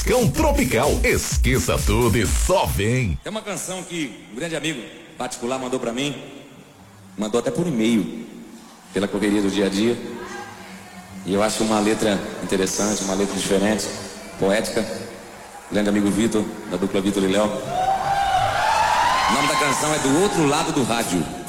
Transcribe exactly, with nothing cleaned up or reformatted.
Cão Tropical, esqueça tudo e só vem. Tem uma canção que um grande amigo particular mandou pra mim, mandou até por e-mail, pela correria do dia a dia. E eu acho uma letra interessante, uma letra diferente, poética. Grande amigo Vitor, da dupla Vitor e Léo. O nome da canção é Do Outro Lado do Rádio.